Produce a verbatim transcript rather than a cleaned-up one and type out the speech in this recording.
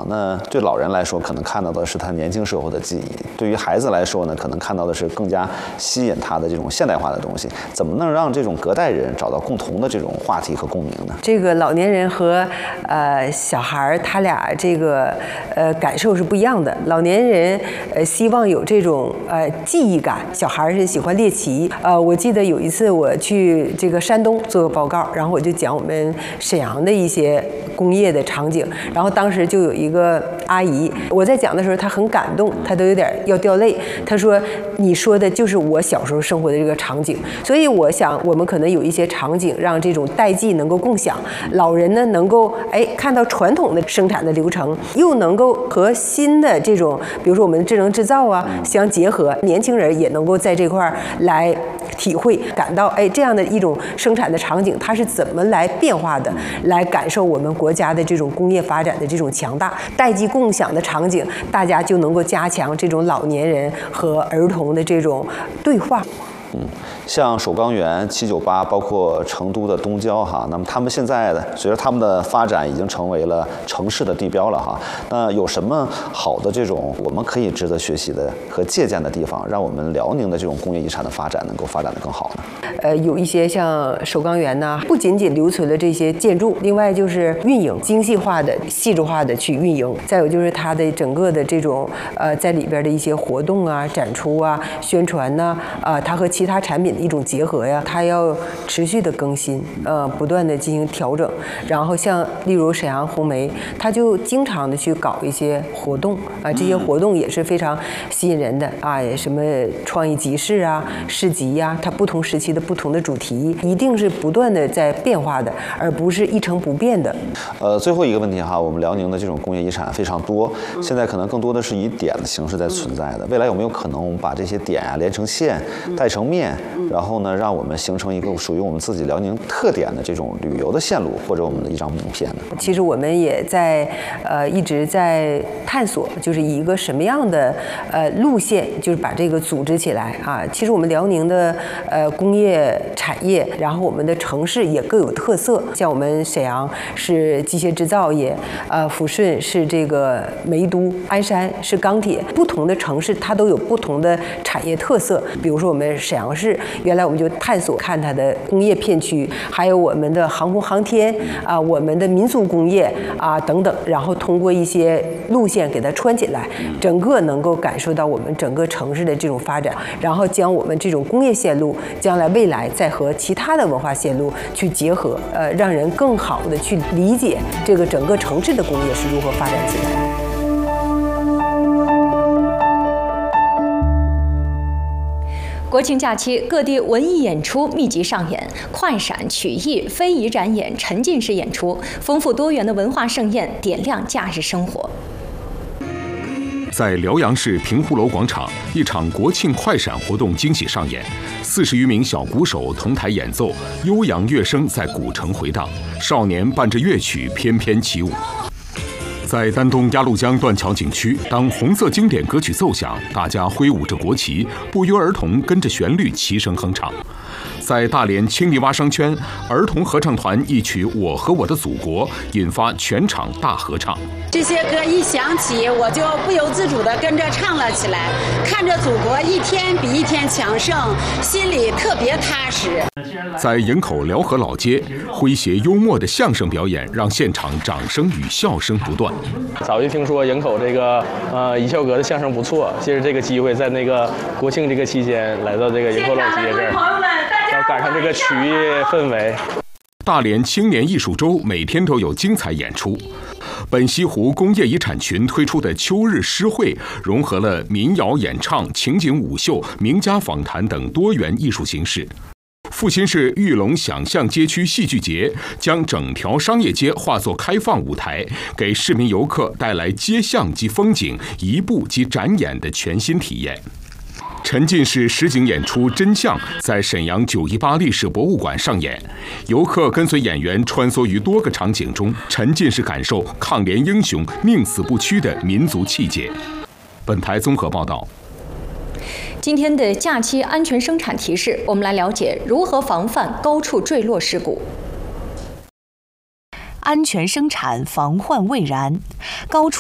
啊，那对老人来说，可能看到的是他年轻时候的记忆；对于孩子来说呢，可能看到的是更加吸引他的这种现代化的东西。怎么能让这种隔代人找到共同的这种话题和共鸣呢？ 这个老年人和呃小孩儿，他俩这个呃感受是不一样的。老年人呃希望有这种呃记忆感，小孩儿是喜欢猎奇。呃，我记得有一次我去这个山东做个报告，然后我就讲我们沈阳的一些工业的场景，然后当时就有一个阿姨，我在讲的时候她很感动，她都有点要掉泪。她说：“你说的就是我小时候生活的这个场景。”所以我想，我们可能有一些场景让这种代际能够共享，老人呢能够哎看到传统的生产的流程，又能够和新的这种，比如说我们智能制造啊相结合，年轻人也能够在这块儿来体会感到哎这样的一种生产的场景它是怎么来变化的，来感受我们国家的这种工业发展的这种强大。代际共享的场景，大家就能够加强这种老年人和儿童的这种对话。 嗯，像首钢园、七九八，包括成都的东郊哈，那么他们现在的随着他们的发展，已经成为了城市的地标了哈。那有什么好的这种我们可以值得学习的和借鉴的地方，让我们辽宁的这种工业遗产的发展能够发展得更好呢？ 呃，有一些像首钢园呢，不仅仅留存了这些建筑，另外就是运营精细化的、细致化的去运营，再有就是它的整个的这种呃在里边的一些活动啊、展出啊、宣传呐、啊，呃，它和其他产品的一种结合呀，它要持续的更新，呃，不断的进行调整。然后像例如沈阳红梅，它就经常的去搞一些活动啊，这些活动也是非常吸引人的啊，什么创意集市啊、市集呀、啊，它不同时期的不同的主题，一定是不断的在变化的，而不是一成不变的。 呃，最后一个问题哈，我们辽宁的这种工业遗产非常多，现在可能更多的是以点的形式在存在的。未来有没有可能我们把这些点啊连成线，带成面，然后呢，让我们形成一个属于我们自己辽宁特点的这种旅游的线路，或者我们的一张名片呢？ 其实我们也在呃一直在探索，就是以一个什么样的呃路线，就是把这个组织起来啊。其实我们辽宁的呃工业产业，然后我们的城市也各有特色，像我们沈阳是机械制造业，呃抚顺是这个煤都，鞍山是钢铁，不同的城市它都有不同的产业特色。比如说我们沈阳市，原来我们就探索看它的工业片区，还有我们的航空航天啊、呃，我们的民俗工业啊、呃、等等，然后通过一些路线给它穿起来，整个能够感受到我们整个城市的这种发展，然后将我们这种工业线路将来未来再和其他的文化线路去结合，呃，让人更好的去理解这个整个城市的工业是如何发展起来的。 国庆假期，各地文艺演出密集上演，快闪、曲艺、非遗展演、沉浸式演出，丰富多元的文化盛宴点亮假日生活。 在辽阳市平湖楼广场，一场国庆快闪活动惊喜上演，四十余名小鼓手同台演奏，悠扬乐声在古城回荡，少年伴着乐曲翩翩起舞。在丹东鸭绿江断桥景区，当红色经典歌曲奏响，大家挥舞着国旗，不约而同跟着旋律齐声哼唱。在大连青泥洼商圈，儿童合唱团一曲《我和我的祖国》引发全场大合唱。 这些歌一响起，我就不由自主地跟着唱了起来，看着祖国一天比一天强盛，心里特别踏实。 在营口辽河老街，诙谐幽默的相声表演让现场掌声与笑声不断。 早就听说营口这个呃一笑阁的相声不错，借着这个机会，在那个国庆这个期间来到这个营口老街这儿，要赶上这个曲艺氛围。 大连青年艺术周每天都有精彩演出。本溪湖工业遗产群推出的秋日诗会，融合了民谣演唱、情景舞秀、名家访谈等多元艺术形式。阜新市玉龙想象街区戏剧节将整条商业街化作开放舞台，给市民游客带来街巷及风景、移步及展演的全新体验。沉浸式实景演出《真相》在沈阳九一八历史博物馆上演，游客跟随演员穿梭于多个场景中，沉浸式感受抗联英雄宁死不屈的民族气节。本台综合报道。 今天的假期安全生产提示，我们来了解如何防范高处坠落事故。 安全生产，防患未然。高处